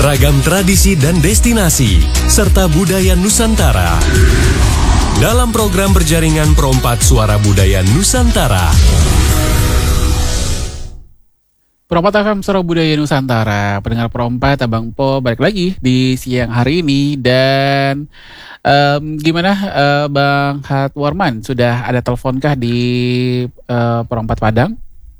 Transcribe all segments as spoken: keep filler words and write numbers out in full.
ragam tradisi dan destinasi, serta budaya Nusantara. Dalam program berjaringan Perompat Suara Budaya Nusantara. Perompat F M Suara Budaya Nusantara, pendengar Perompat, Abang Po balik lagi di siang hari ini. Dan um, gimana uh, Bang Hatwarman, sudah ada teleponkah di uh, Perompat Padang?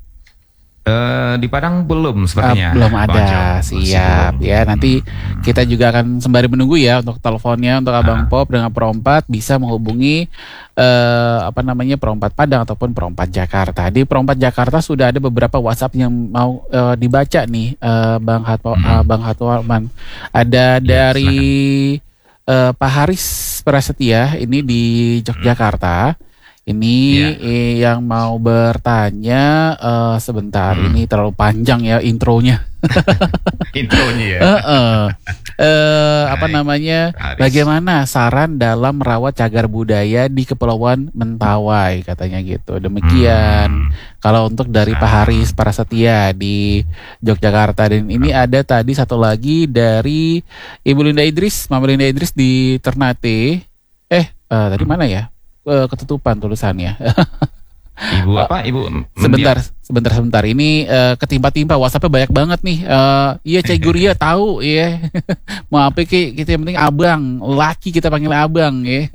Uh, di Padang belum sepertinya. Uh, belum ada, siap belum. Ya. Nanti hmm. kita juga akan sembari menunggu ya untuk teleponnya untuk Abang uh. Pop dengan Perompat bisa menghubungi uh, apa namanya Perompat Padang ataupun Perompat Jakarta. Di Perompat Jakarta sudah ada beberapa WhatsApp yang mau uh, dibaca nih, uh, Bang Hatwa, hmm. uh, Bang Hatwarman. Ada ya, dari uh, Pak Haris Prasetya ini di Yogyakarta. Hmm. Ini yeah. yang mau bertanya uh, sebentar, hmm. ini terlalu panjang ya intronya. Intronya ya. uh, uh. Uh, apa namanya? Haris. Bagaimana saran dalam merawat cagar budaya di Kepulauan Mentawai katanya gitu. Demikian. Hmm. Kalau untuk dari Pak Haris Prasetya di Yogyakarta. Dan ini hmm. ada tadi satu lagi dari Ibu Linda Idris, Mama Linda Idris di Ternate. Eh, uh, tadi hmm. mana ya? Ketutupan tulisannya. Ibu apa? Ibu sebentar, sebentar, sebentar. Ini uh, ketimpa-timpa. WhatsAppnya banyak banget nih. Uh, iya, Cai Guria tahu, ya. Maaf ya, kita yang penting abang, laki kita panggil abang, ya.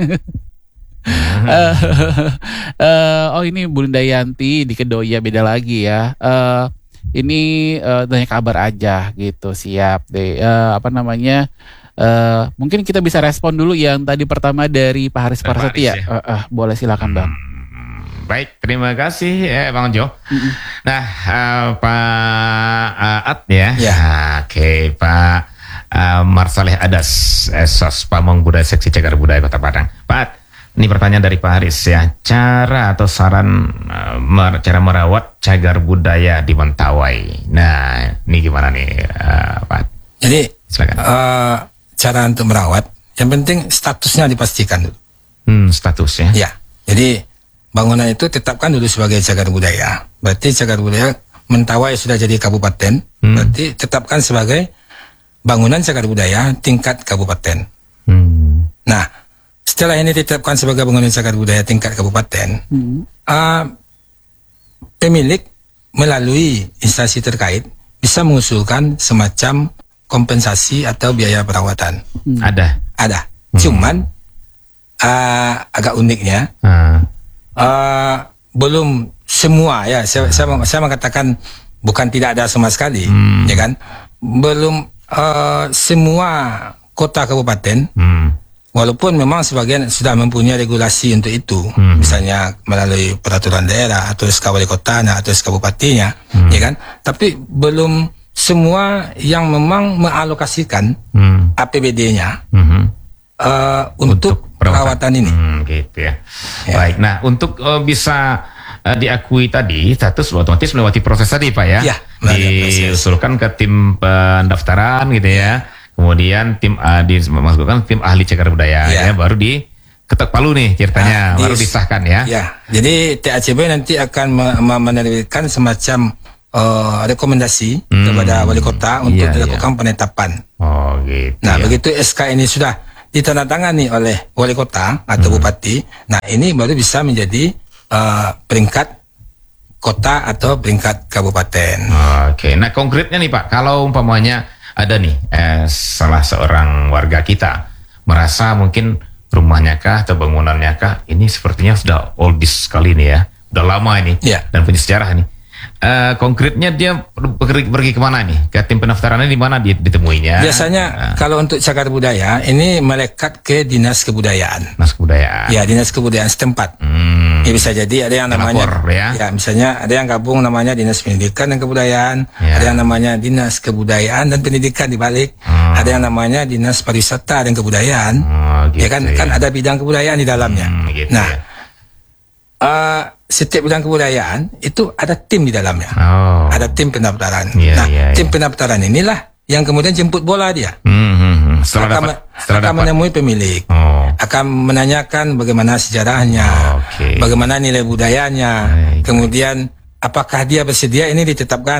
uh, uh, oh ini Bu Linda Yanti di Kedoya, beda lagi ya. Uh, ini uh, tanya kabar aja gitu, siap deh. Uh, apa namanya? Uh, mungkin kita bisa respon dulu yang tadi pertama dari Pak Haris Prasetya. Ya. Uh, uh, boleh silakan Bang. Hmm, baik, terima kasih ya Bang Jo. Mm-mm. Nah, uh, Pak uh, At ya. Ya. Nah, Oke, okay, Pak uh, Marsaleh Adas, Esos Pamong Budaya Seksi Cagar Budaya Kota Padang. Pak At, ini pertanyaan dari Pak Haris ya. Cara atau saran uh, mer- cara merawat cagar budaya di Mentawai. Nah, ini gimana nih uh, Pak At? Jadi, silakan. Uh, cara untuk merawat, yang penting statusnya dipastikan dulu. Hmm, statusnya. Ya, jadi bangunan itu tetapkan dulu sebagai cagar budaya. Berarti cagar budaya Mentawai sudah jadi kabupaten, hmm. berarti tetapkan sebagai bangunan cagar budaya tingkat kabupaten. Hmm. Nah, setelah ini ditetapkan sebagai bangunan cagar budaya tingkat kabupaten, hmm. uh, pemilik melalui instansi terkait bisa mengusulkan semacam kompensasi atau biaya perawatan. Hmm. Ada, ada. Hmm. Cuman uh, agak uniknya, hmm. uh, belum semua ya. Saya, saya, saya mengatakan bukan tidak ada sama sekali, hmm. ya kan? Belum uh, semua kota kabupaten, hmm. walaupun memang sebagian sudah mempunyai regulasi untuk itu, hmm. misalnya melalui peraturan daerah atau S K wali kota atau S K bupatinya, hmm. ya kan? Tapi belum semua yang memang mengalokasikan hmm. A P B D-nya hmm. uh, untuk, untuk perawatan, perawatan ini. Hmm, gitu ya. ya. Baik. Nah, untuk uh, bisa uh, diakui tadi status otomatis melewati proses tadi, Pak ya. Ya, diusulkan ke tim pendaftaran gitu ya. Kemudian tim uh, dimasukkan tim ahli cagar budaya ya, ya baru di ketok palu nih ceritanya, nah, baru dis- disahkan ya. Ya. Jadi T A C B nanti akan menerbitkan semacam Uh, rekomendasi hmm. kepada wali kota untuk yeah, dilakukan yeah. penetapan. Oh gitu. Nah ya. begitu S K ini sudah ditandatangani oleh wali kota atau hmm. bupati, nah ini baru bisa menjadi uh, peringkat kota atau peringkat kabupaten. Oke. Okay. Nah konkretnya nih Pak, kalau umpamanya ada nih eh, salah seorang warga kita merasa mungkin rumahnya kah atau bangunannya kah ini sepertinya sudah oldies sekali nih ya, udah lama ini yeah. dan punya sejarah nih. Uh, konkretnya dia pergi, pergi kemana nih? Ke tim pendaftarannya di mana ditemuinya? Biasanya uh. kalau untuk cagar budaya ini melekat ke dinas kebudayaan. Dinas kebudayaan. Ya, dinas kebudayaan setempat. Hmm. Ya bisa jadi ada yang namanya. Lapor, ya? Ya, misalnya ada yang gabung namanya dinas pendidikan dan kebudayaan. Ya. Ada yang namanya dinas kebudayaan dan pendidikan di balik. Hmm. Ada yang namanya dinas pariwisata dan kebudayaan. Oh, gitu, ya kan, ya. Kan ada bidang kebudayaan di dalamnya. Hmm, gitu, nah. Ya. Uh, setiap bidang kebudayaan itu ada tim di dalamnya, oh. ada tim pendaftaran. Yeah, nah, yeah, tim yeah. pendaftaran inilah yang kemudian jemput bola dia, mm-hmm. setelah akan, dapat, setelah akan dapat. menemui pemilik, oh. akan menanyakan bagaimana sejarahnya, oh, okay. bagaimana nilai budayanya, Baik. kemudian apakah dia bersedia ini ditetapkan. Hmm.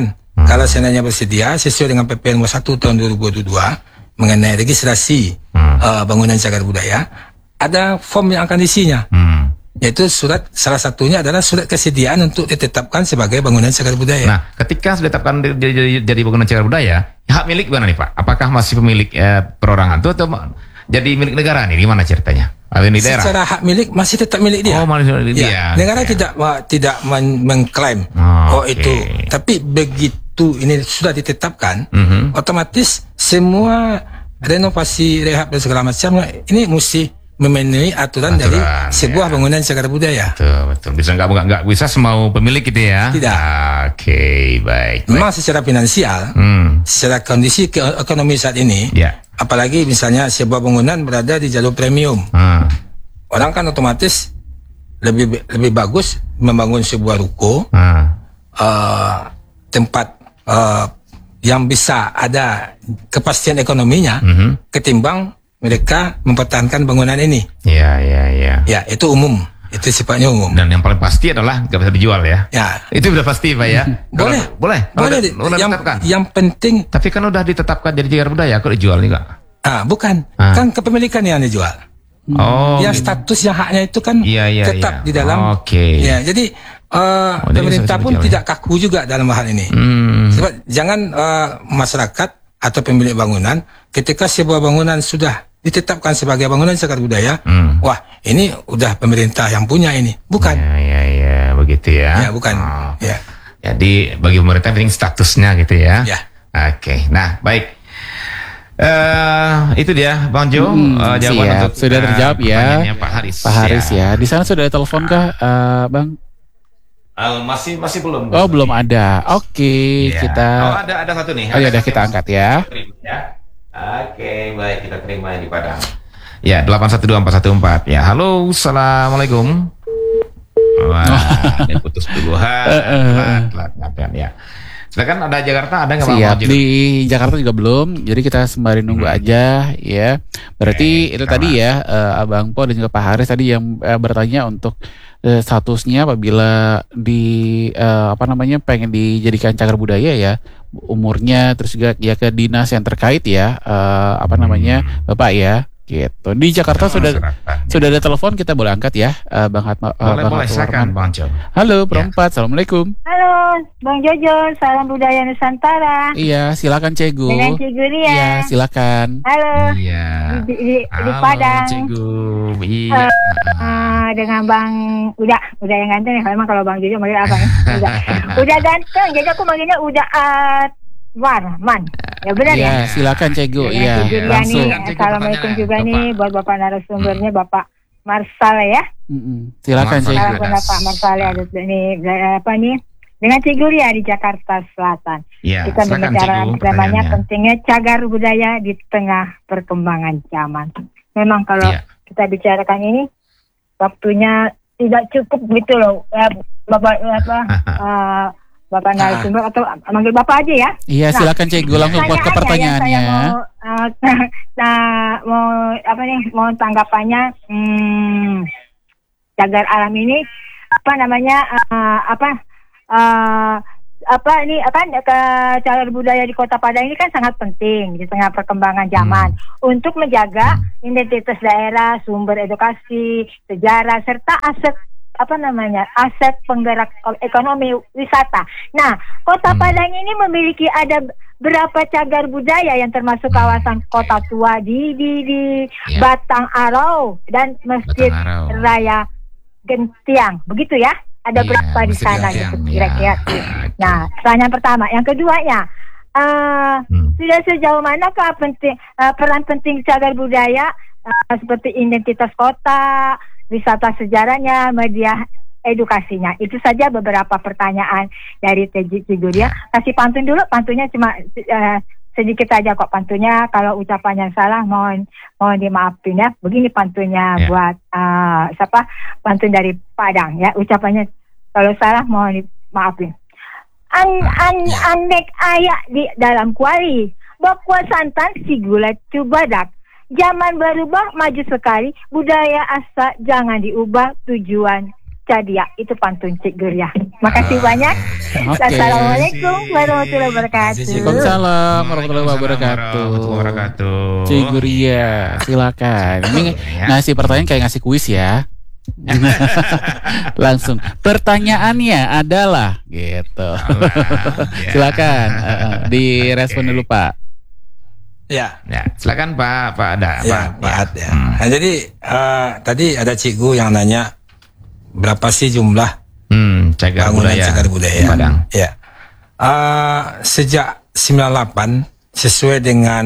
Kalau seandainya bersedia sesuai dengan P P nomor satu tahun dua ribu dua puluh dua mengenai registrasi hmm. uh, bangunan cagar budaya, ada form yang akan diisinya. Hmm. Yaitu surat, salah satunya adalah surat kesediaan untuk ditetapkan sebagai bangunan cagar budaya. Nah, ketika sudah ditetapkan jadi, jadi bangunan cagar budaya, hak milik mana nih Pak? Apakah masih pemilik eh, perorangan itu atau jadi milik negara nih? Gimana ceritanya? Atau di daerah? Secara hak milik masih tetap milik dia. Oh, masih milik ya, dia. Negara ya. tidak uh, tidak men mengklaim oh, oh okay. itu. Tapi begitu ini sudah ditetapkan, mm-hmm. otomatis semua renovasi, rehab dan segala macam ini mesti memenuhi aturan, aturan dari sebuah ya. bangunan cagar budaya. Betul, betul. Bisa nggak nggak bisa semau pemilik gitu ya? Tidak. Oke, okay, baik. Memang baik. Secara finansial, hmm. secara kondisi ekonomi saat ini, ya. apalagi misalnya sebuah bangunan berada di jalur premium, hmm. orang kan otomatis lebih lebih bagus membangun sebuah ruko, hmm. uh, tempat uh, yang bisa ada kepastian ekonominya, hmm. ketimbang mereka mempertahankan bangunan ini. Ya, ya, ya. Ya, itu umum. Itu sifatnya umum. Dan yang paling pasti adalah nggak bisa dijual ya. Ya. Itu udah pasti Pak ya. Boleh. Kalau, boleh. Boleh. Udah, yang, udah yang penting. Tapi kan udah ditetapkan jadi cagar budaya, kok dijual nih Kak? Ah, bukan. Ah. Kan kepemilikan yang dijual. Oh. Yang status yang haknya itu kan ya, ya, tetap ya. di dalam. Oke. Okay. Ya, jadi uh, oh, pemerintah pun tidak kaku juga dalam hal ini. Hmm. Sebab jangan uh, masyarakat atau pemilik bangunan ketika sebuah bangunan sudah ditetapkan sebagai bangunan cagar budaya, hmm. wah ini udah pemerintah yang punya ini, bukan? Ya, ya, ya, begitu ya. Ya, bukan. Oh. Ya. Jadi bagi pemerintah penting statusnya gitu ya. Ya. Oke, okay. Nah baik. Uh, itu dia Bang Jo, hmm, uh, jawaban siap. untuk sudah terjawab uh, ya. Pak Haris. Pak Haris ya. ya. Di sana sudah ada telepon kah, uh, Bang? Uh, masih masih belum. Oh belum ada. Oke, okay, ya. kita. Oh ada ada satu nih. Oh ya udah kita angkat ya. ya. Oke, okay, baik, kita terima di Padang. Ya, delapan satu dua empat satu empat. Ya, halo, assalamualaikum. Wah, ini putus duluan. Telat, telat, ya. Silakan, ada Jakarta, ada nggak Bang? Siap, di Jakarta juga belum. Jadi kita sembari nunggu hmm. aja, ya. Berarti okay, itu sama. tadi ya, uh, Abang Po dan juga Pak Haris tadi yang uh, bertanya untuk uh, statusnya apabila di uh, apa namanya pengen dijadikan cagar budaya ya. Umurnya terus juga ya ke dinas yang terkait ya uh, apa namanya Bapak ya gitu. Di Jakarta oh, sudah ya. sudah ada telepon, kita boleh angkat ya uh, Bang Hatma. Boleh uh, boleh silakan Bang Jo. Halo Perempat, ya. Assalamualaikum. Halo Bang Jojo, salam budaya Nusantara. Iya silakan Cegu. Dengan Cegu Ria. Iya silakan. Halo. Iya. Di, di, Halo, di Padang. Cegu. Iya. Uh, uh, dengan Bang udah udah yang ganteng ya. Memang kalau Bang Jojo manggil apa ya? Udah. Udah ganteng. Jadi aku manggilnya udah uh, Warman. Ya benar ya. Ya silakan Cegu. Iya. Ya, langsung. Nih, Assalamualaikum juga Bapak. Nih buat Bapak narasumbernya hmm. Bapak Marsal ya. Mm-mm. Silakan Cegu. Assalamualaikum Pak Marsal ya. Ini apa nih? Dengan Cegu ya di Jakarta Selatan. Ya, kita berbicara namanya pentingnya cagar budaya di tengah perkembangan zaman. Memang kalau ya. kita bicarakan ini waktunya tidak cukup gitu loh. Ya, Bapak apa? uh, Bapak narasumber atau manggil Bapak aja ya. Iya, nah, silakan Cegu langsung buat ke pertanyaannya. Mau, uh, nah, mau apa nih? Mau tanggapannya hmm, cagar alam ini apa namanya? Uh, apa uh, apa ini apa ke cagar budaya di Kota Padang ini kan sangat penting di tengah perkembangan zaman hmm. untuk menjaga identitas daerah, sumber edukasi, sejarah serta aset apa namanya aset penggerak ekonomi wisata. Nah, Kota hmm. Padang ini memiliki ada berapa cagar budaya yang termasuk kawasan Kota Tua di di di ya. Batang Arau dan Masjid Raya Gentiang. Begitu ya? Ada ya, berapa di sana gitu kira-kira? Ya. Nah, pertanyaan pertama. Yang kedua ya, uh, hmm. sudah sejauh manakah penting uh, peran penting cagar budaya uh, seperti identitas kota, wisata sejarahnya, media edukasinya. Itu saja beberapa pertanyaan dari Cegu Ria. Kasih pantun dulu, pantunnya cuma uh, sedikit saja kok pantunnya. Kalau ucapannya salah mohon mohon dimaafin ya. Begini pantunnya yeah. buat uh, siapa? Pantun dari Padang ya. Ucapannya kalau salah mohon dimaafin. An an anek ayak di dalam kuali, bakwa santan si gula cubadak. Zaman berubah maju sekali, budaya asa jangan diubah, tujuan baca dia. Itu pantun Cik Guria. Makasih Ah, banyak. Oke. Assalamualaikum warahmatullahi wabarakatuh. Waalaikumsalam warahmatullahi wabarakatuh. warahmatullahi wabarakatuh. Cik Guria, silakan. Ini Ya. ngasih pertanyaan kayak ngasih kuis ya. Langsung. Pertanyaannya adalah gitu. Ya. Silakan eh, eh, direspon Oke. dulu Pak. Ya. Ya, silakan Pak Pak Ada. Ya, Pak Ad, ya. Hmm. Nah, jadi uh, tadi ada cikgu yang nanya berapa sih jumlah Hmm, cagar bangunan budaya. cagar budaya Padang. Ya. Uh, sejak sembilan puluh delapan sesuai dengan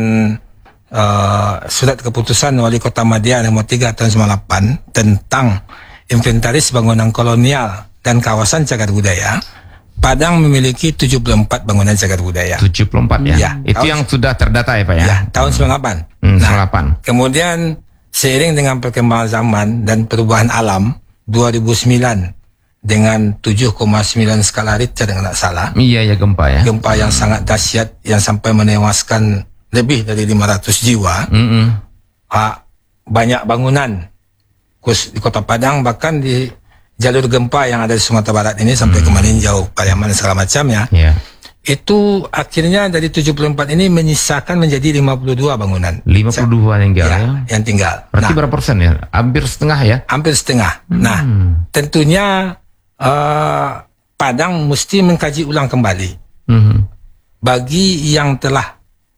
uh, surat keputusan Wali Kota Madya nomor tiga tahun sembilan puluh delapan tentang inventaris bangunan kolonial dan kawasan cagar budaya, Padang memiliki tujuh puluh empat bangunan cagar budaya. tujuh puluh empat ya. Ya. Itu yang sudah terdata ya Pak ya. Ya, tahun sembilan puluh delapan. Hmm, Nah, sembilan puluh delapan. kemudian seiring dengan perkembangan zaman dan perubahan alam dua ribu sembilan dengan tujuh koma sembilan skala Richter dengan tak salah, Iya ya gempa ya. gempa yang sangat dahsyat yang sampai menewaskan lebih dari lima ratus jiwa, Mm-mm. ah, banyak bangunan khusus di Kota Padang, bahkan di jalur gempa yang ada di Sumatera Barat ini sampai ke Maninjau, Pariaman dan segala macamnya, Ya. itu akhirnya dari tujuh puluh empat ini menyisakan menjadi lima puluh dua bangunan. lima puluh dua yang tinggal Ya, ya. yang tinggal. Berarti Nah, berapa persen ya? Hampir setengah ya. hampir setengah. Nah, Hmm. tentunya uh, Padang mesti mengkaji ulang kembali Mhm. bagi yang telah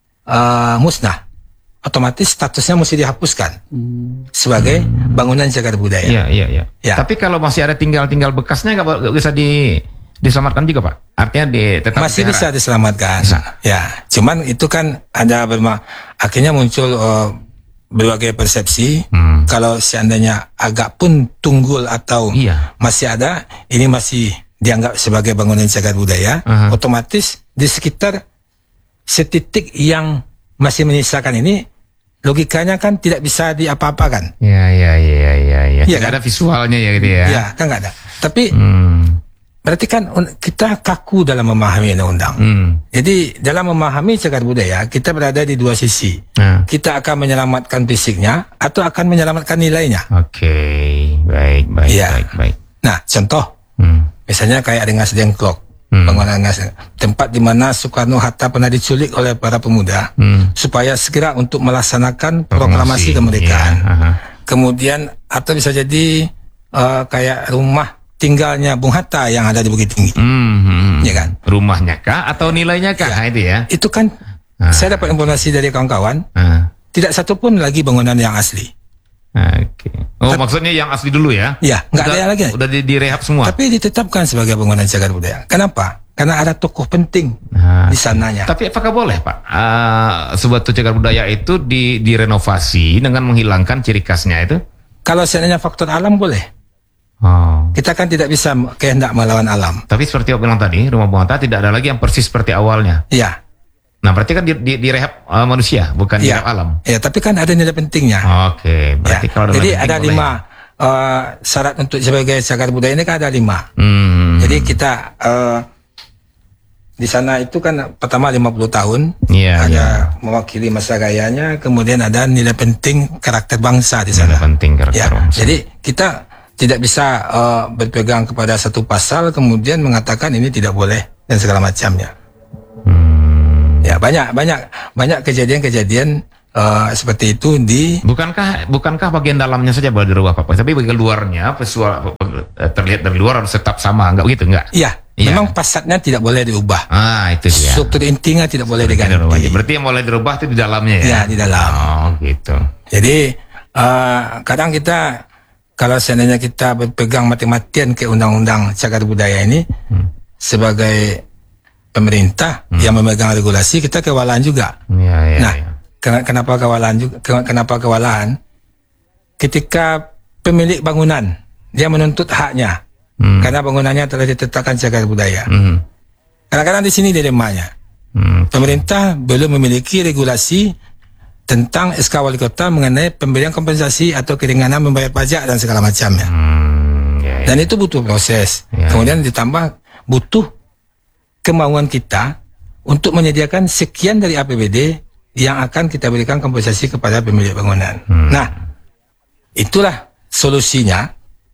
uh, musnah, otomatis statusnya mesti dihapuskan sebagai bangunan cagar budaya. Iya, iya, iya. Ya. Tapi kalau masih ada tinggal-tinggal bekasnya nggak nggak bisa di diselamatkan juga Pak? Artinya di tetap Masih dipelihara? bisa diselamatkan. Bisa. Ya, cuman itu kan ada berma akhirnya muncul uh, berbagai persepsi. Hmm. Kalau seandainya agak pun tunggul atau Iya. masih ada, ini masih dianggap sebagai bangunan cagar budaya, Aha. otomatis di sekitar setitik yang masih menyisakan ini, logikanya kan tidak bisa diapa-apakan. Iya, iya, iya, iya, iya. Iya, Tidak kan? ada visualnya ya gitu ya. Ya, kan nggak ada. Tapi Hmm. berarti kan un- kita kaku dalam memahami undang-undang. Hmm. Jadi dalam memahami cagar budaya, kita berada di dua sisi. Nah. Kita akan menyelamatkan fisiknya atau akan menyelamatkan nilainya. Oke, baik, baik, Iya. baik, baik. Nah, contoh, Hmm. misalnya kayak dengan Dengklok, Hmm. bangunan Ngas- tempat di mana Soekarno Hatta pernah diculik oleh para pemuda, Hmm. supaya segera untuk melaksanakan proklamasi kemerdekaan. Iya, aha. Kemudian atau bisa jadi eh, kayak rumah tinggalnya Bung Hatta yang ada di Bukit Tinggi, Hmm, hmm. ya kan? Rumahnya kah atau nilainya kah? Nah, itu ya. Itu kan Ah. saya dapat informasi dari kawan-kawan, Ah. tidak satu pun lagi bangunan yang asli. Oke. Oh, maksudnya yang asli dulu ya? Ya, nggak ada yang lagi. Udah di, direhab semua. Tapi ditetapkan sebagai bangunan cagar budaya. Kenapa? Karena ada tokoh penting Nah, di sananya. Tapi apakah boleh Pak, uh, suatu cagar budaya itu di, direnovasi dengan menghilangkan ciri khasnya itu? Kalau seandainya faktor alam boleh. Oh. Kita kan tidak bisa kehendak melawan alam. Tapi seperti yang bilang tadi, rumah Bung Hatta tidak ada lagi yang persis seperti awalnya. Iya. Nah, berarti kan di, di, direhab uh, manusia, bukan Iya. direhab alam. Ya, tapi kan ada nilai pentingnya. Oke, berarti Ya. kalau Jadi nilai ada penting lima boleh. uh, syarat untuk sebagai cagar budaya ini kan ada lima. Hmm. Jadi kita uh, di sana itu kan pertama lima puluh tahun, Iya, ada iya. mewakili masa gayanya, kemudian ada nilai penting karakter bangsa di Nilai sana. penting karakter Ya, bangsa. jadi kita tidak bisa uh, berpegang kepada satu pasal kemudian mengatakan ini tidak boleh dan segala macamnya. Hmm. Ya, banyak banyak banyak kejadian-kejadian uh, seperti itu di Bukankah bukankah bagian dalamnya saja boleh dirubah Pak? Tapi bagian luarnya visual eh, terlihat dari luar harus tetap sama, enggak begitu enggak? Iya, Iya. memang fasadnya tidak boleh diubah. Ah, itu dia. Struktur intinya tidak boleh Tidak dirubah. diganti. Berarti yang boleh dirubah itu di dalamnya ya? Ya, di dalam. Oh, gitu. Jadi uh, kadang kita kalau seandainya kita berpegang mati-matian ke undang-undang cagar budaya ini Hmm. sebagai pemerintah yang memegang regulasi, kita kewalahan juga. Iya, iya, Nah, iya. ken- kenapa kewalahan juga? Ken- Kenapa kewalahan? Ketika pemilik bangunan dia menuntut haknya Hmm. karena bangunannya telah ditetapkan cagar budaya. Hmm. Kadang-kadang di sini dilemanya. Hmm. Pemerintah belum memiliki regulasi tentang S K Wali Kota mengenai pemberian kompensasi atau keringanan membayar pajak dan segala macamnya. Hmm. Ya, ya. Dan itu butuh proses. Ya, Kemudian ditambah butuh kemauan kita untuk menyediakan sekian dari A P B D yang akan kita berikan kompensasi kepada pemilik bangunan. Hmm. Nah, itulah solusinya.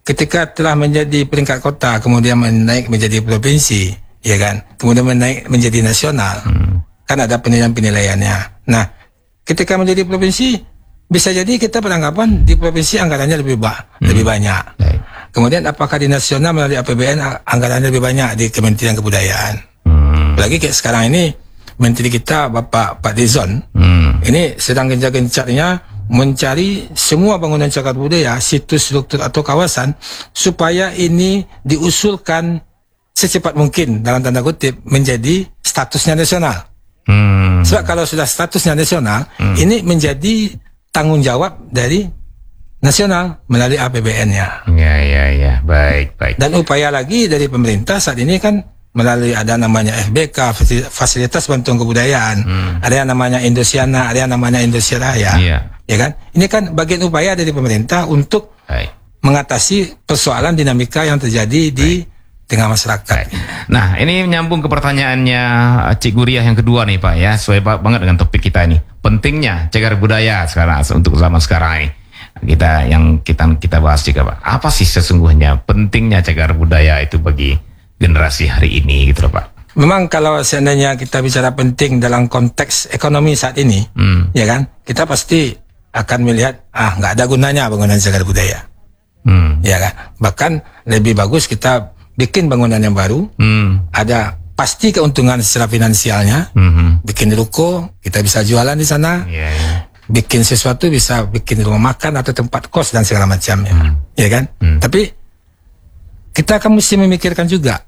ketika telah menjadi peringkat kota, kemudian menaik menjadi provinsi, ya kan, kemudian menaik menjadi nasional, hmm. kan ada penilaian-penilaiannya. Nah, ketika menjadi provinsi, bisa jadi kita beranggapan di provinsi anggarannya lebih ba hmm. lebih banyak. Baik. Kemudian apakah di nasional melalui A P B N anggarannya lebih banyak di Kementerian Kebudayaan. Hmm. Lagi kayak sekarang ini Menteri kita Bapak Pak Dizon hmm. ini sedang gencar-gencarnya mencari semua bangunan cagar budaya, situs, struktur atau kawasan supaya ini diusulkan secepat mungkin dalam tanda kutip menjadi statusnya nasional. Hmm. Sebab kalau sudah statusnya nasional, hmm. ini menjadi tanggung jawab dari nasional melalui A P B N-nya. Ya, ya, ya, baik, baik. Dan upaya lagi dari pemerintah saat ini kan melalui ada namanya F B K, Fasilitas Bantuan Kebudayaan, hmm. ada yang namanya Indosiana, ada yang namanya Indonesia Raya, yeah. ya kan? Ini kan bagian upaya dari pemerintah untuk baik. mengatasi persoalan dinamika yang terjadi di baik. tengah masyarakat. Baik. Nah, ini menyambung ke pertanyaannya Cik Guriah yang kedua nih Pak ya, sesuai banget dengan topik kita ini. Pentingnya cagar budaya sekarang untuk zaman sekarang ini. Kita yang kita kita bahas juga Pak. Apa sih sesungguhnya pentingnya cagar budaya itu bagi generasi hari ini gitu loh Pak? Memang kalau seandainya kita bicara penting dalam konteks ekonomi saat ini, hmm. ya kan, kita pasti akan melihat ah nggak ada gunanya bangunan cagar budaya, hmm. ya kan. Bahkan lebih bagus kita bikin bangunan yang baru, hmm. ada pasti keuntungan secara finansialnya, hmm. bikin ruko kita bisa jualan di sana, yeah, yeah. bikin sesuatu bisa bikin rumah makan atau tempat kos dan segala macamnya, hmm. ya kan. Hmm. Tapi kita akan mesti memikirkan juga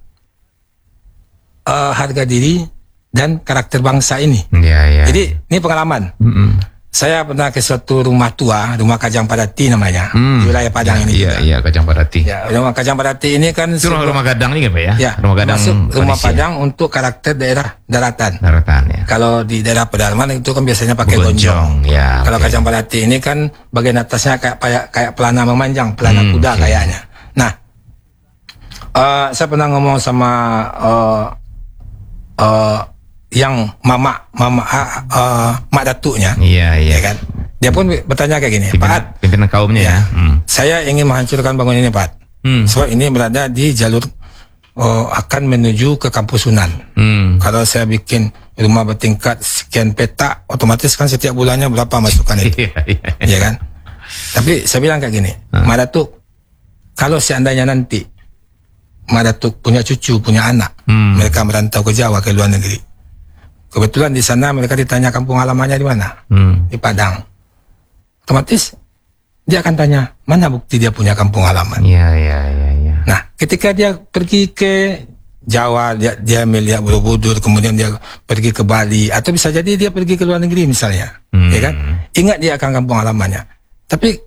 uh, harga diri dan karakter bangsa ini. Ya, ya. Jadi ini pengalaman. Mm-mm. Saya pernah ke suatu rumah tua, rumah Kajang Padati namanya, mm. di wilayah Padang ya, ini. Iya, iya, Kajang Padati. Ya, rumah Kajang Padati ini kan itu rumah, rumah Gadang ini kan Pak ya? Ya, rumah Gadang. Masuk rumah Padang ya? Untuk karakter daerah daratan. Daratan ya. Kalau di daerah pedalaman itu kan biasanya pakai gonjong. Ya, kalau okay. Kajang Padati ini kan bagian atasnya kayak kayak, kayak pelana memanjang, pelana hmm, kuda okay. kayaknya. Nah, Uh, saya pernah ngomong sama uh, uh, yang mama mama uh, uh, mak datuknya, iya, iya. ya kan. Dia pun bertanya kayak gini, pimpinan, Pak, pimpinan kaumnya ya. ya. Hmm. Saya ingin menghancurkan bangunan ini, Pak. Hmm. Sebab ini berada di jalur uh, akan menuju ke Kampus Sunan. Hmm. Kalau saya bikin rumah bertingkat sekian petak, otomatis kan setiap bulannya berapa masukan itu, ya kan. Tapi saya bilang kayak gini, hmm. mak datuk, kalau seandainya nanti Mak Datuk punya cucu, punya anak, hmm. mereka merantau ke Jawa, ke luar negeri. Kebetulan di sana mereka ditanya kampung halamannya di mana, hmm. di Padang. Otomatis dia akan tanya mana bukti dia punya kampung halaman. Iya, iya, iya. Ya. Nah, ketika dia pergi ke Jawa, dia, dia melihat Borobudur, kemudian dia pergi ke Bali, atau bisa jadi dia pergi ke luar negeri misalnya, hmm. ya kan? Ingat dia akan kampung halamannya. Tapi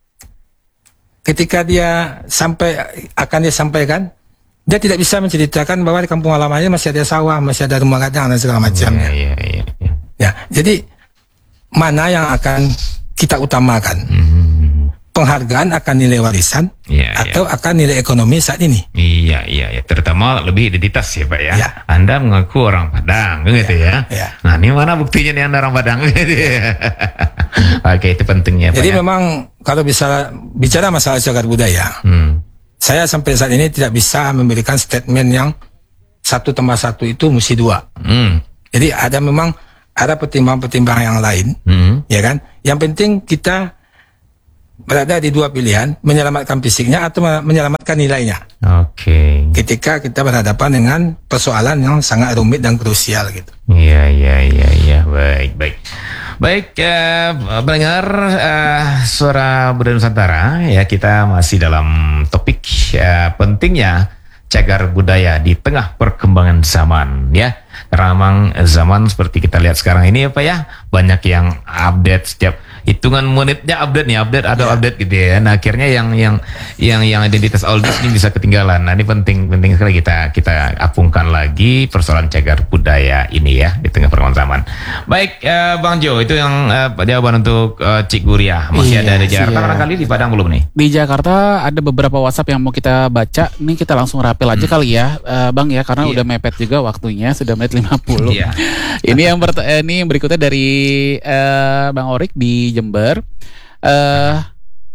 ketika dia sampai akan dia sampaikan, dia tidak bisa menceritakan bahwa di kampung halamannya masih ada sawah, masih ada rumah gadang dan segala macamnya. Ya, ya, ya, ya. ya, jadi mana yang akan kita utamakan? Hmm. Penghargaan akan nilai warisan ya, atau ya. akan nilai ekonomi saat ini? Iya, iya, ya. Terutama lebih identitas ya Pak ya. ya. Anda mengaku orang Padang, gitu ya. ya. Nah, ini mana buktinya nih Anda orang Padang? Gitu ya. Oke, itu pentingnya Pak. Jadi ya. memang kalau bisa bicara masalah cagar budaya, hmm. saya sampai saat ini tidak bisa memberikan statement yang satu tambah satu itu mesti dua. Hmm. Jadi ada memang ada pertimbangan-pertimbangan yang lain, hmm. ya kan? Yang penting kita berada di dua pilihan, menyelamatkan fisiknya atau menyelamatkan nilainya. Oke. Okay. Ketika kita berhadapan dengan persoalan yang sangat rumit dan krusial gitu. Iya, iya, iya, iya. Baik, baik. Baik, uh, pendengar uh, Suara Budaya Nusantara, ya kita masih dalam topik uh, pentingnya cagar budaya di tengah perkembangan zaman, ya. Karena memang zaman seperti kita lihat sekarang ini, apa ya, banyak yang update setiap hitungan menitnya update nih, update atau yeah. update gitu ya. Nah, akhirnya yang yang yang yang identitas oldies ini bisa ketinggalan. Nah, ini penting penting sekali kita kita apungkan lagi persoalan cagar budaya ini ya di tengah perkembangan zaman. Baik, uh, Bang Jo, itu yang uh, jawaban untuk uh, Cik Guriah. Masih iya, ada di Jakarta, barangkali di Padang belum nih? Di Jakarta ada beberapa WhatsApp yang mau kita baca. Ini kita langsung rapel aja hmm. kali ya, uh, Bang ya, karena iya. udah mepet juga waktunya, sudah menit lima puluh. Iya. Ini yang ber- ini yang berikutnya dari uh, Bang Orik di Jember. Uh,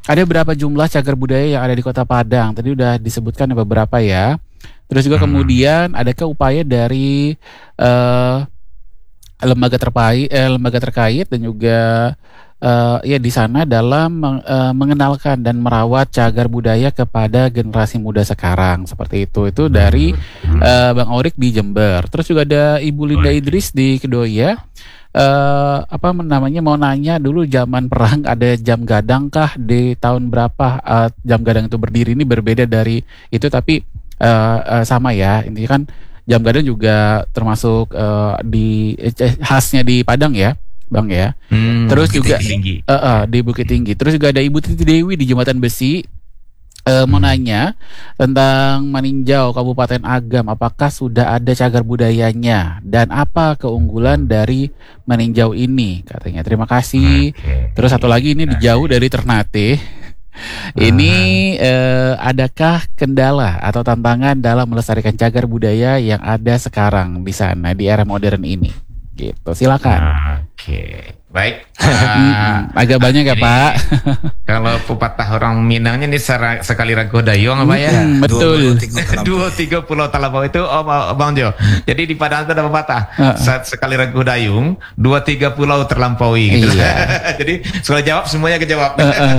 ada berapa jumlah cagar budaya yang ada di Kota Padang? Tadi udah disebutkan beberapa ya. Terus juga hmm. kemudian adakah upaya dari uh, lembaga terkait, eh, lembaga terkait dan juga uh, ya di sana dalam uh, mengenalkan dan merawat cagar budaya kepada generasi muda sekarang seperti itu. Itu dari uh, Bang Orik di Jember. Terus juga ada Ibu Linda Idris di Kedoya. Uh, apa namanya mau nanya dulu zaman perang ada jam gadang kah di tahun berapa uh, jam gadang itu berdiri? Ini berbeda dari itu tapi uh, uh, sama ya. Intinya kan jam gadang juga termasuk uh, di eh, khasnya di Padang ya, Bang ya. Hmm, Terus juga uh, uh, di Bukit Tinggi. Terus juga ada Ibu Titi Dewi di Jembatan Besi. Uh, mau hmm. nanya tentang Maninjau Kabupaten Agam, apakah sudah ada cagar budayanya dan apa keunggulan dari Maninjau ini? Katanya terima kasih. Okay. Terus satu lagi ini dijauh dari Ternate. Ini eh, adakah kendala atau tantangan dalam melestarikan cagar budaya yang ada sekarang di sana di era modern ini? Gitu, silakan. Oke, baik. Uh, Agak banyak ya Pak. Kalau pepatah orang Minangnya ini sekali ragu dayung apa ya? Hmm, betul. Dua tiga pulau Talampau itu, oh Bang Jo. Jadi di Padang itu ada pepatah. Uh, Saat sekali ragu dayung, dua tiga pulau terlampaui. Gitu. Iya. Jadi soal jawab semuanya kejawab. Uh, uh.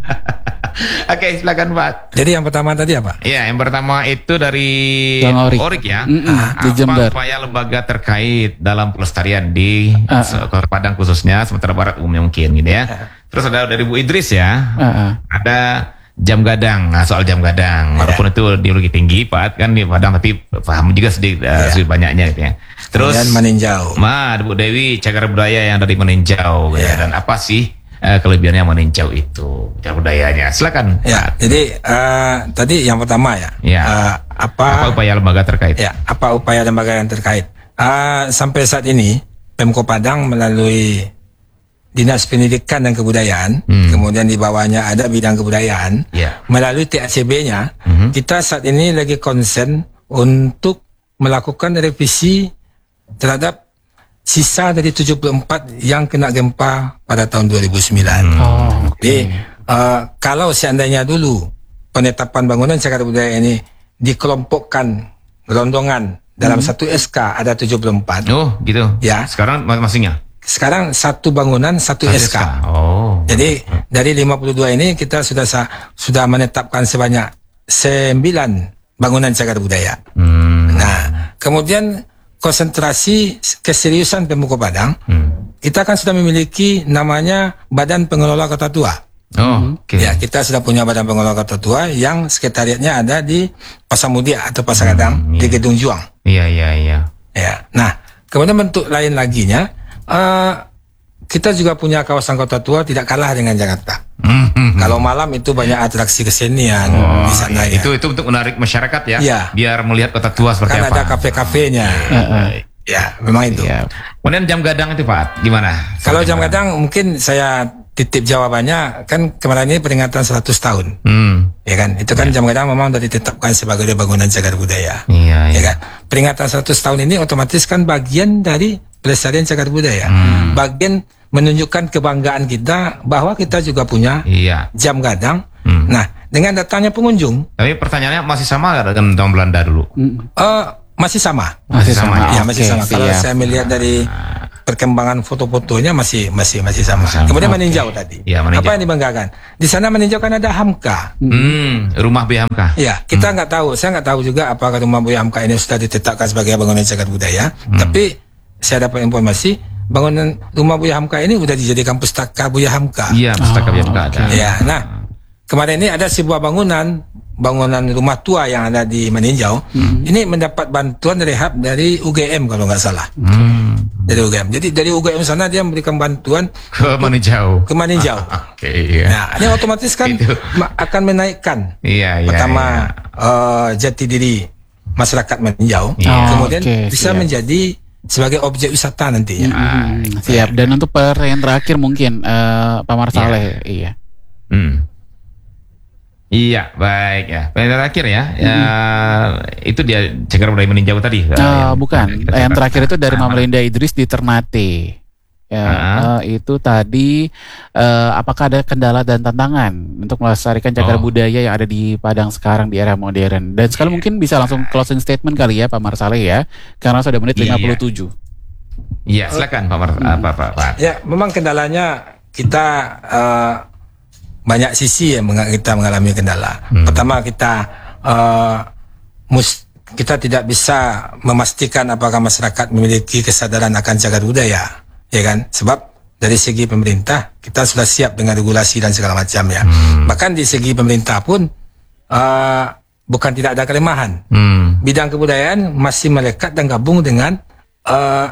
Oke, silakan Pak. Jadi yang pertama tadi apa? Iya, yang pertama itu dari Orik. Orik ya. Mm-mm, apa Jember. upaya lembaga terkait dalam pelestarian di uh, uh. Padang khususnya, Sumatera Barat umumnya mungkin gitu ya. Uh. Terus ada dari Bu Idris ya. Uh, uh. Ada jam gadang. Nah, soal jam gadang, walaupun yeah. itu di Bukit Tinggi, Pak kan di Padang tapi paham juga sedikit uh, yeah. banyaknya gitu ya. Terus dan Maninjau. Ma, Bu Dewi cagar budaya yang dari Maninjau yeah. ya. Dan apa sih Uh, kelebihannya Maninjau itu cara budayanya? Silakan. Ya, Pak. Jadi uh, tadi yang pertama ya. ya. Uh, apa, apa upaya lembaga terkait? Ya, apa upaya lembaga yang terkait? Uh, sampai saat ini Pemko Padang melalui Dinas Pendidikan dan Kebudayaan, hmm. kemudian di bawahnya ada bidang kebudayaan, ya. melalui T A C B-nya, hmm. kita saat ini lagi konsen untuk melakukan revisi terhadap sisa dari tujuh puluh empat yang kena gempa pada tahun dua ribu sembilan. Oh, okay. Jadi uh, kalau seandainya dulu penetapan bangunan cagar budaya ini dikelompokkan gelondongan dalam hmm. satu S K ada tujuh puluh empat. Oh, gitu. Ya. Sekarang masingnya? Sekarang satu bangunan satu S K. S K. Oh. Jadi dari lima puluh dua ini kita sudah sudah menetapkan sebanyak sembilan bangunan cagar budaya. Hmm. Nah, kemudian konsentrasi keseriusan Pemko Padang, hmm. kita kan sudah memiliki namanya Badan Pengelola Kota Tua. Oh, oke. Okay. Ya, kita sudah punya Badan Pengelola Kota Tua yang sekretariatnya ada di Pasar Mudia atau Pasar Kadang hmm, iya. di Gedung Juang. Iya, iya, iya. Ya. Nah, kemudian bentuk lain laginya, uh, kita juga punya kawasan Kota Tua tidak kalah dengan Jakarta. Mm-hmm. Kalau malam itu banyak atraksi kesenian oh, di sana ya. ya. Itu itu untuk menarik masyarakat ya, ya. biar melihat Kota Tua seperti kan apa. Kan ada kafe-kafenya. Ya, uh, ya, memang itu. Ya. Kemudian jam gadang itu Pak, gimana? Kalau jam gadang mungkin saya titip jawabannya, kan kemarin ini peringatan seratus tahun. Hmm. Ya kan, itu kan ya. Jam gadang memang sudah ditetapkan sebagai bangunan cagar budaya. Iya, ya kan. Peringatan seratus tahun ini otomatis kan bagian dari pelestarian cagar budaya. Hmm. Bagian menunjukkan kebanggaan kita bahwa kita juga punya iya. jam gadang. Hmm. Nah, dengan datangnya pengunjung. Tapi pertanyaannya masih sama dengan tahun Belanda dulu? Uh, masih sama. Masih sama. Ya, masih okay, sama. Kalau siap. saya melihat dari perkembangan foto-fotonya masih masih masih sama. sama. Kemudian okay. Maninjau tadi. Ya, Maninjau. Apa yang dibanggakan? Di sana Maninjau kan ada Hamka. Hmm, rumah B Hamka. Ya, kita nggak hmm. tahu. Saya nggak tahu juga apakah rumah B Hamka ini sudah ditetapkan sebagai bangunan cagar budaya. Hmm. Tapi saya dapat informasi bangunan rumah Buya Hamka ini udah dijadikan pustaka Buya Hamka. Iya, pustaka oh, Buya Hamka ada. Ya, nah kemarin ini ada sebuah bangunan bangunan rumah tua yang ada di Maninjau. Hmm. Ini mendapat bantuan rehab dari U G M kalau nggak salah. Hmm. Dari U G M. Jadi dari U G M sana dia memberikan bantuan ke Maninjau. Ke Maninjau. Oke, okay, iya. Nah, ini otomatis kan akan menaikkan. Iya, iya. Pertama iya. Uh, jati diri masyarakat Maninjau. Iya. Kemudian okay, bisa siap. menjadi sebagai objek wisata nantinya. Hmm, siap. Dan untuk pertanyaan terakhir mungkin uh, Pak Marsaleh, yeah. iya. Hmm. Iya, baik ya. Pertanyaan terakhir ya, hmm. ya itu dia cagar budaya Maninjau tadi. Uh, ya, bukan. Yang terakhir itu dari Mama Linda Idris di Ternate. Ya, Ah. eh, itu tadi eh, apakah ada kendala dan tantangan untuk melestarikan cagar Oh. budaya yang ada di Padang sekarang di era modern? Dan sekarang mungkin bisa langsung closing statement kali ya Pak Marsaleh ya, karena sudah menit Iya. lima puluh tujuh. Iya, silakan Pak Mar, apa Pak, Pak. Ya, memang kendalanya kita uh, banyak sisi yang menga- kita mengalami kendala. Hmm. Pertama kita uh, mus kita tidak bisa memastikan apakah masyarakat memiliki kesadaran akan cagar budaya, ya kan? Sebab dari segi pemerintah kita sudah siap dengan regulasi dan segala macam ya. Hmm. Bahkan di segi pemerintah pun uh, bukan tidak ada kelemahan. Hmm. Bidang kebudayaan masih melekat dan gabung dengan uh,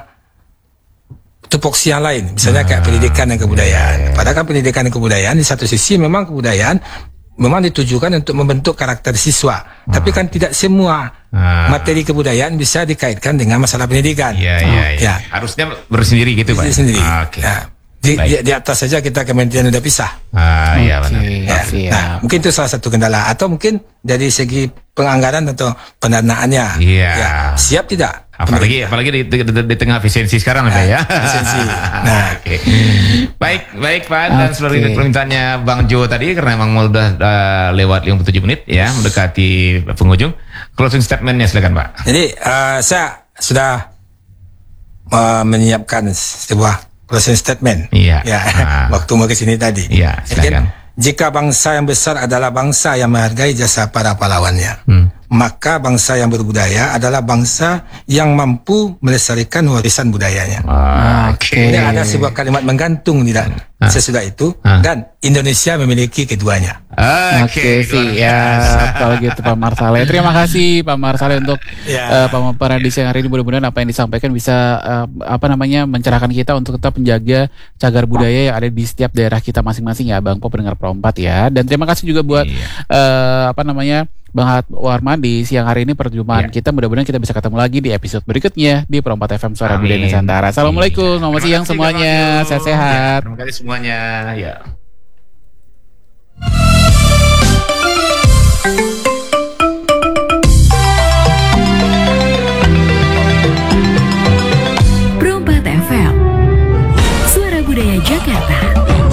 tupoksi yang lain, misalnya kayak pendidikan dan kebudayaan. Padahal kan pendidikan dan kebudayaan di satu sisi memang kebudayaan memang ditujukan untuk membentuk karakter siswa, tapi kan tidak semua Ah. materi kebudayaan bisa dikaitkan dengan masalah pendidikan. Iya, iya, iya. Ya. Harusnya bersendiri gitu, Pak. Itu sendiri. Ah, Oke. Ya. Di, Baik. di, di atas saja kita kementerian sudah pisah. Ah, iya Oke, benar. Ya. siap. Nah, mungkin itu salah satu kendala, atau mungkin dari segi penganggaran atau pendanaannya. Iya. Ya, siap tidak? Apalagi apalagi di, di, di, di tengah efisiensi sekarang ada ya. efisiensi. Nah. Oke. Baik, baik Pak, dan Oke. seluruh permintaannya Bang Jo tadi karena memang sudah uh, lewat lima puluh tujuh menit ya, mendekati penghujung. Closing statementnya silakan Pak. Jadi uh, saya sudah uh, menyiapkan sebuah closing statement. Iya. Ya, Ah. waktu mau ke sini tadi. Iya, silakan. Jika bangsa yang besar adalah bangsa yang menghargai jasa para pahlawannya, Hmm. maka bangsa yang berbudaya adalah bangsa yang mampu melestarikan warisan budayanya. Ah, Oke. Ini ada sebuah kalimat menggantung tidak sesudah itu, Ah. dan Indonesia memiliki keduanya. Oke, luar sih ya. Kalau gitu Pak Marsaleh, terima kasih Pak Marsaleh untuk Ya. eh, pemaparan di siang hari ini. Mudah-mudahan apa yang disampaikan bisa eh, apa namanya mencerahkan kita untuk tetap menjaga cagar budaya yang ada di setiap daerah kita masing-masing ya, Bang Pop pendengar Pro empat ya. Dan terima kasih juga buat Iya. eh, apa namanya Bang Hat Warman di siang hari ini perjumpaan Iya. kita. Mudah-mudahan kita bisa ketemu lagi di episode berikutnya di Pro empat F M Suara Amin. Budaya Nusantara. Assalamualaikum, selamat Terima siang kasih, semuanya, Bang Jo. sehat-sehat. Ya, terima kasih semuanya. Ya.